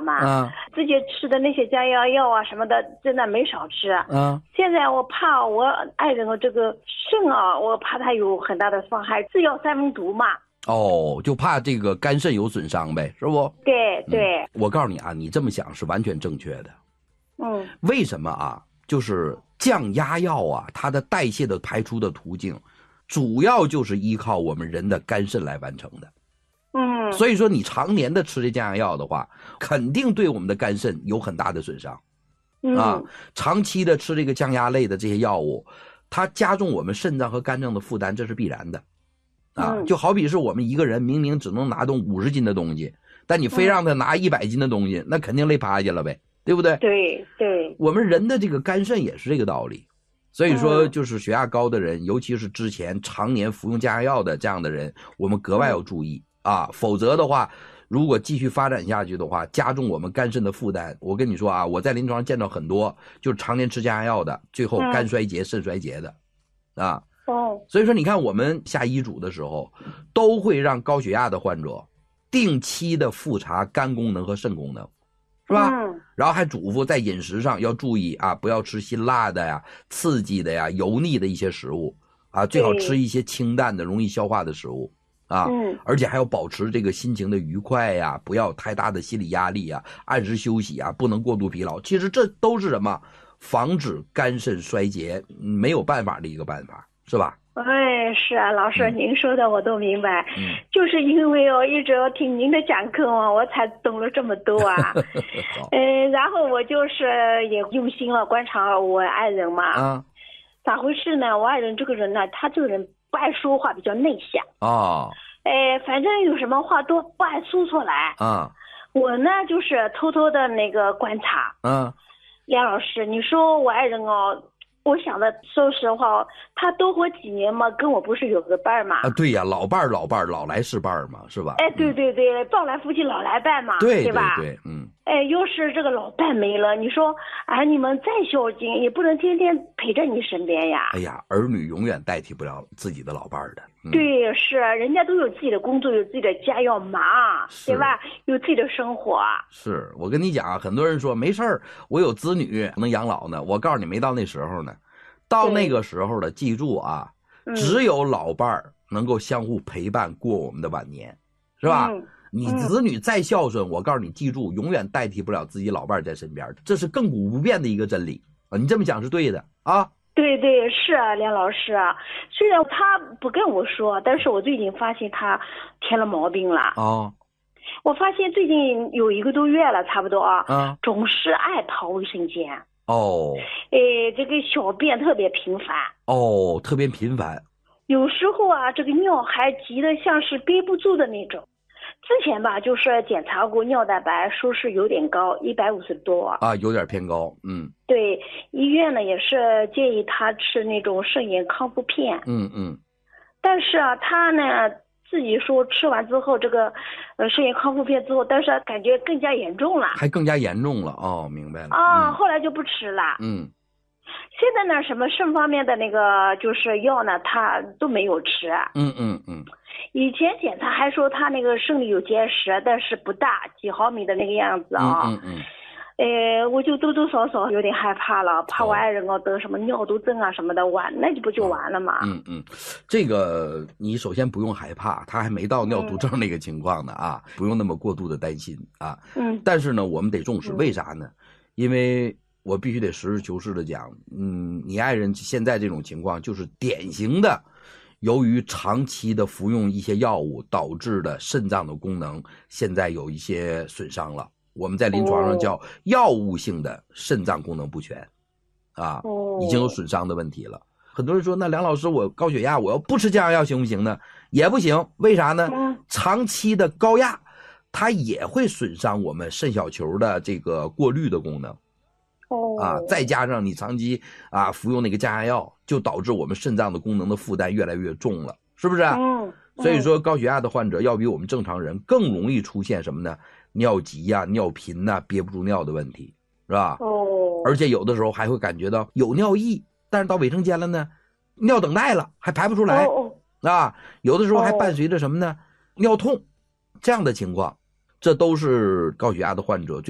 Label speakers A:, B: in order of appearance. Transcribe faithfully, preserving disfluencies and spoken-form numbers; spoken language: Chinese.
A: 吗？
B: 嗯，
A: 自己吃的那些降压药啊什么的，真的没少吃。
B: 嗯，
A: 现在我怕我爱人的这个肾啊，我怕他有很大的伤害，制药三分毒嘛。
B: 哦，就怕这个肝肾有损伤呗，是不？
A: 对对、
B: 嗯。我告诉你啊，你这么想是完全正确的。
A: 嗯，
B: 为什么啊？就是降压药啊，它的代谢的排出的途径，主要就是依靠我们人的肝肾来完成的。
A: 嗯，
B: 所以说你常年的吃这降压药的话，肯定对我们的肝肾有很大的损伤。
A: 嗯、
B: 啊，长期的吃这个降压类的这些药物，它加重我们肾脏和肝脏的负担，这是必然的。啊，
A: 嗯、
B: 就好比是我们一个人明明只能拿动五十斤的东西，但你非让他拿一百斤的东西，嗯、那肯定累趴下了呗，对不对？
A: 对对，
B: 我们人的这个肝肾也是这个道理。所以说就是血压高的人，嗯、尤其是之前常年服用降压药的这样的人，我们格外要注意、嗯、啊，否则的话如果继续发展下去的话，加重我们肝肾的负担。我跟你说啊，我在临床上见到很多就是常年吃降压药的，最后肝衰竭、嗯、肾衰竭的啊。
A: 哦，
B: 所以说你看我们下医嘱的时候都会让高血压的患者定期的复查肝功能和肾功能，是吧？嗯，然后还嘱咐在饮食上要注意啊，不要吃辛辣的呀、刺激的呀、油腻的一些食物啊，最好吃一些清淡的、容易消化的食物啊。嗯，而且还要保持这个心情的愉快呀，不要太大的心理压力啊，按时休息啊，不能过度疲劳。其实这都是什么？防止肝肾衰竭没有办法的一个办法，是吧？
A: 哎，是啊，老师，
B: 嗯、
A: 您说的我都明白。
B: 嗯，
A: 就是因为我一直听您的讲课嘛，我才懂了这么多啊。嗯、呃，然后我就是也用心了观察我爱人嘛。
B: 啊，
A: 咋回事呢？我爱人这个人呢，他这个人不爱说话，比较内向。
B: 哦。
A: 哎，反正有什么话都不爱说出来。
B: 啊。
A: 我呢，就是偷偷的那个观察。
B: 嗯。
A: 梁老师，你说我爱人哦。我想的，说实话，他多活几年嘛，跟我不是有个伴儿嘛？
B: 啊，对呀，老伴儿老伴儿老来是伴儿嘛，是吧？
A: 哎，对对对，早来夫妻老来伴嘛，
B: 对
A: 对吧？
B: 对对，嗯。
A: 哎，要是这个老伴没了，你说，哎，你们再孝敬，也不能天天陪在你身边呀。
B: 哎呀，儿女永远代替不了自己的老伴儿的。
A: 嗯、对，是，人家都有自己的工作，有自己的家要忙，对吧？有自己的生活。
B: 是，我跟你讲啊，很多人说没事儿，我有子女能养老呢。我告诉你，没到那时候呢。到那个时候的，记住啊，嗯、只有老伴儿能够相互陪伴过我们的晚年，是吧？嗯、你子女再孝顺，我告诉你，记住，永远代替不了自己老伴儿在身边，这是亘古不变的一个真理啊！你这么讲是对的啊。
A: 对对，是啊，梁老师啊，虽然他不跟我说，但是我最近发现他添了毛病了。
B: 哦，
A: 我发现最近有一个多月了，差不多啊，
B: 嗯，
A: 总是爱跑卫生间。
B: 哦，
A: 哎，这个小便特别频繁。
B: 哦，特别频繁。
A: 有时候啊，这个尿还急得像是憋不住的那种。之前吧，就是检查过尿蛋白，说是有点高，一百五十多
B: 啊，有点偏高，嗯。
A: 对，医院呢也是建议他吃那种肾炎康复片，
B: 嗯嗯。
A: 但是啊，他呢自己说吃完之后，这个呃肾炎康复片之后，但是感觉更加严重了，
B: 还更加严重了哦，明白了
A: 啊、
B: 嗯，
A: 后来就不吃了，
B: 嗯。
A: 现在呢，什么肾方面的那个就是药呢，他都没有吃。
B: 嗯嗯嗯。
A: 以前检查还说他那个肾里有结石，但是不大，几毫米的那个样子啊。
B: 嗯嗯嗯。
A: 呃，我就多多少少有点害怕了，怕我爱人哦得什么尿毒症啊什么的，完那就不就完了嘛。
B: 嗯嗯，这个你首先不用害怕，他还没到尿毒症那个情况呢啊，嗯、不用那么过度的担心啊。嗯。但是呢，我们得重视，为啥呢？因为我必须得实事求是的讲，嗯，你爱人现在这种情况就是典型的，由于长期的服用一些药物导致的肾脏的功能现在有一些损伤了。我们在临床上叫药物性的肾脏功能不全，啊，已经有损伤的问题了。很多人说，那梁老师，我高血压，我要不吃降压药行不行呢？也不行，为啥呢？长期的高压，它也会损伤我们肾小球的这个过滤的功能。啊，再加上你长期啊服用那个降压药，就导致我们肾脏的功能的负担越来越重了，是不是？嗯。所以说，高血压的患者要比我们正常人更容易出现什么呢？尿急呀、啊、尿频呐、啊、憋不住尿的问题，是吧？哦。而且有的时候还会感觉到有尿意，但是到卫生间了呢，尿等待了还排不出来。哦。啊，有的时候还伴随着什么呢？尿痛，这样的情况，这都是高血压的患者最